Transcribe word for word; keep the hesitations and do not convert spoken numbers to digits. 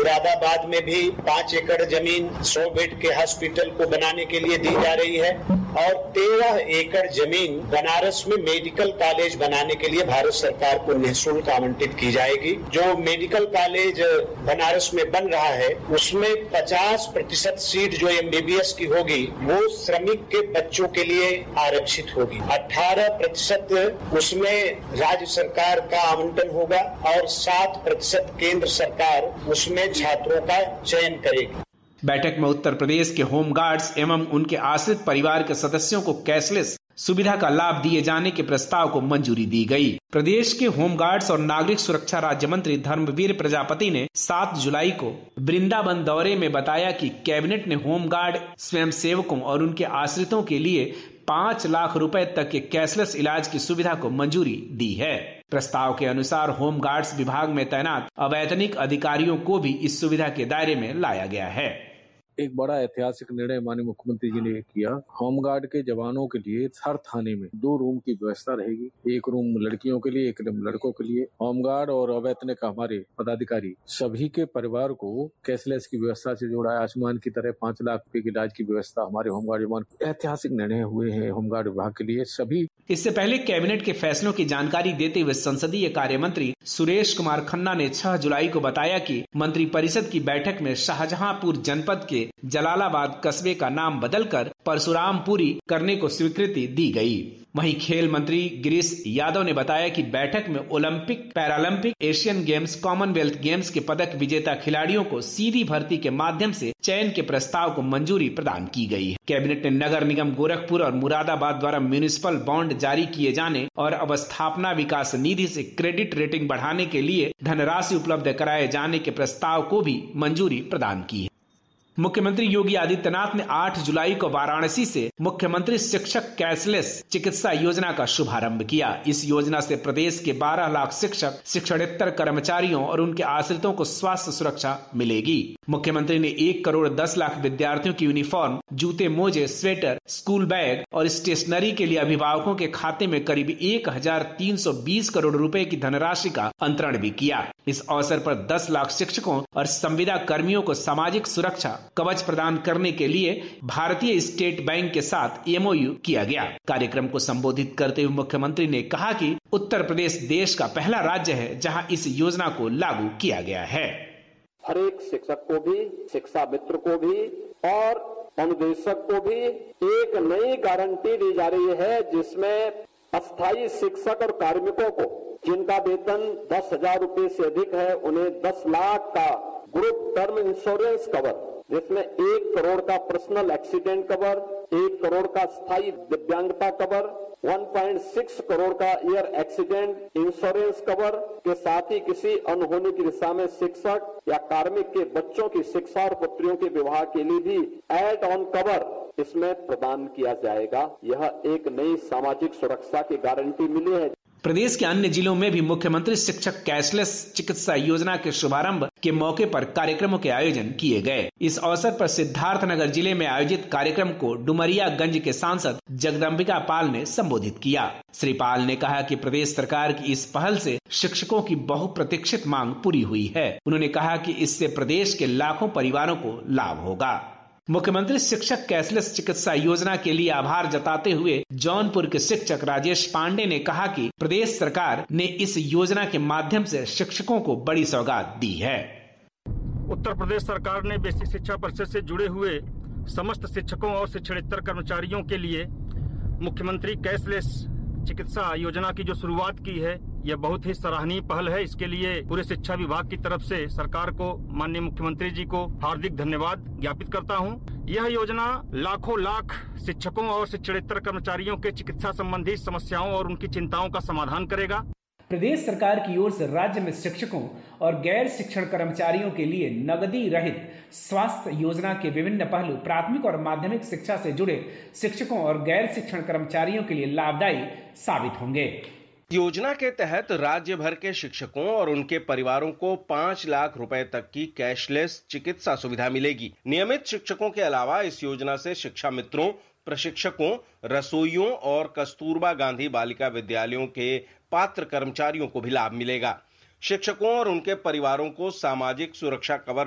मुरादाबाद में भी पांच एकड़ जमीन सौ बेड के हॉस्पिटल को बनाने के लिए दी जा रही है और तेरह एकड़ जमीन बनारस में मेडिकल कॉलेज बनाने के लिए भारत सरकार को निःशुल्क आवंटित की जाएगी। जो मेडिकल कॉलेज बनारस में बन रहा है उसमें पचास प्रतिशत सीट जो एमबीबीएस की होगी वो श्रमिक के बच्चों के लिए आरक्षित होगी। अठारह प्रतिशत उसमें राज्य सरकार का आवंटन होगा और सात प्रतिशत केंद्र सरकार उसमें छात्रों का चयन करेगी। बैठक में उत्तर प्रदेश के होमगार्ड्स एवं उनके आश्रित परिवार के सदस्यों को कैशलेस सुविधा का लाभ दिए जाने के प्रस्ताव को मंजूरी दी गई। प्रदेश के होमगार्ड्स और नागरिक सुरक्षा राज्य मंत्री धर्मवीर प्रजापति ने सात जुलाई को वृंदावन दौरे में बताया कि कैबिनेट ने होमगार्ड स्वयंसेवकों और उनके आश्रितों के लिए पाँच लाख रुपए तक के कैशलेस इलाज की सुविधा को मंजूरी दी है। प्रस्ताव के अनुसार होमगार्ड्स विभाग में तैनात अवैतनिक अधिकारियों को भी इस सुविधा के दायरे में लाया गया है। एक बड़ा ऐतिहासिक निर्णय माननीय मुख्यमंत्री जी ने किया। होमगार्ड के जवानों के लिए हर थाने में दो रूम की व्यवस्था रहेगी, एक रूम लड़कियों के लिए, एक रूम लड़कों के लिए। होमगार्ड और अवैतनिक हमारे पदाधिकारी सभी के परिवार को कैशलेस की व्यवस्था से जोड़ा है। आयुष्मान की तरह पांच लाख रुपए की इलाज की व्यवस्था हमारे होमगार्ड जवान। ऐतिहासिक निर्णय हुए हैं होमगार्ड विभाग के लिए सभी। इससे पहले कैबिनेट के फैसलों की जानकारी देते हुए संसदीय कार्य मंत्री सुरेश कुमार खन्ना ने छह जुलाई को बताया कि मंत्रिपरिषद की बैठक में शाहजहांपुर जनपद के जलालाबाद कस्बे का नाम बदलकर परशुरामपुरी करने को स्वीकृति दी गई। वहीं खेल मंत्री गिरीश यादव ने बताया कि बैठक में Olympic, Paralympic, Asian games, Commonwealth games के पदक विजेता खिलाड़ियों को सीधी भर्ती के माध्यम से चयन के प्रस्ताव को मंजूरी प्रदान की गई है। कैबिनेट ने नगर निगम गोरखपुर और मुरादाबाद द्वारा म्यूनिसिपल बॉन्ड जारी किए जाने और अवस्थापना विकास निधि से क्रेडिट रेटिंग बढ़ाने के लिए धनराशि उपलब्ध कराए जाने के प्रस्ताव को भी मंजूरी प्रदान की है। मुख्यमंत्री योगी आदित्यनाथ ने आठ जुलाई को वाराणसी से मुख्यमंत्री शिक्षक कैशलेस चिकित्सा योजना का शुभारंभ किया। इस योजना से प्रदेश के बारह लाख शिक्षक, शिक्षणेतर कर्मचारियों और उनके आश्रितों को स्वास्थ्य सुरक्षा मिलेगी। मुख्यमंत्री ने एक करोड़ दस लाख विद्यार्थियों की यूनिफॉर्म, जूते, मोजे, स्वेटर, स्कूल बैग और स्टेशनरी के लिए अभिभावकों के खाते में करीब एक हजार तीन सौ बीस करोड़ रुपए की धनराशि का अंतरण भी किया। इस अवसर पर दस लाख शिक्षकों और संविदा कर्मियों को सामाजिक सुरक्षा कवच प्रदान करने के लिए भारतीय स्टेट बैंक के साथ एमओयू किया गया। कार्यक्रम को संबोधित करते हुए मुख्यमंत्री ने कहा कि उत्तर प्रदेश देश का पहला राज्य है जहां इस योजना को लागू किया गया है। हर एक शिक्षक को भी, शिक्षा मित्र को भी और अनुदेशक को भी एक नई गारंटी दी जा रही है जिसमें अस्थायी शिक्षक और कार्मिकों को जिनका वेतन दस हजार रूपये से अधिक है उन्हें दस लाख का ग्रुप टर्म इंश्योरेंस कवर, जिसमें एक करोड़ का पर्सनल एक्सीडेंट कवर, एक करोड़ का स्थायी दिव्यांगता कवर, एक पॉइंट छह करोड़ का ईयर एक्सीडेंट इंश्योरेंस कवर के साथ ही किसी अनहोनी की दिशा में शिक्षक या कार्मिक के बच्चों की शिक्षा और पुत्रियों के विवाह के लिए भी एड ऑन कवर इसमें प्रदान किया जाएगा। यह एक नई सामाजिक सुरक्षा की गारंटी मिली है। प्रदेश के अन्य जिलों में भी मुख्यमंत्री शिक्षक कैशलेस चिकित्सा योजना के शुभारंभ के मौके पर कार्यक्रमों के आयोजन किए गए। इस अवसर पर सिद्धार्थनगर जिले में आयोजित कार्यक्रम को डुमरियागंज के सांसद जगदम्बिका पाल ने संबोधित किया। श्री पाल ने कहा कि प्रदेश सरकार की इस पहल से शिक्षकों की बहुप्रतीक्षित मांग पूरी हुई है। उन्होंने कहा कि इससे प्रदेश के लाखों परिवारों को लाभ होगा। मुख्यमंत्री शिक्षक कैशलेस चिकित्सा योजना के लिए आभार जताते हुए जौनपुर के शिक्षक राजेश पांडे ने कहा कि प्रदेश सरकार ने इस योजना के माध्यम से शिक्षकों को बड़ी सौगात दी है। उत्तर प्रदेश सरकार ने बेसिक शिक्षा परिषद से जुड़े हुए समस्त शिक्षकों और शिक्षणेतर कर्मचारियों के लिए मुख्यमंत्री कैशलेस चिकित्सा योजना की जो शुरुआत की है यह बहुत ही सराहनीय पहल है। इसके लिए पूरे शिक्षा विभाग की तरफ से सरकार को, माननीय मुख्यमंत्री जी को हार्दिक धन्यवाद ज्ञापित करता हूं। यह योजना लाखों लाख शिक्षकों और शिक्षणेतर कर्मचारियों के चिकित्सा संबंधी समस्याओं और उनकी चिंताओं का समाधान करेगा। प्रदेश सरकार की ओर से राज्य में शिक्षकों और गैर शिक्षण कर्मचारियों के लिए नगदी रहित स्वास्थ्य योजना के विभिन्न पहलू प्राथमिक और माध्यमिक शिक्षा से जुड़े शिक्षकों और गैर शिक्षण कर्मचारियों के लिए लाभदायी साबित होंगे। योजना के तहत राज्य भर के शिक्षकों और उनके परिवारों को पाँच लाख रुपए तक की कैशलेस चिकित्सा सुविधा मिलेगी। नियमित शिक्षकों के अलावा इस योजना से शिक्षा मित्रों, प्रशिक्षकों, रसोइयों और कस्तूरबा गांधी बालिका विद्यालयों के पात्र कर्मचारियों को भी लाभ मिलेगा। शिक्षकों और उनके परिवारों को सामाजिक सुरक्षा कवर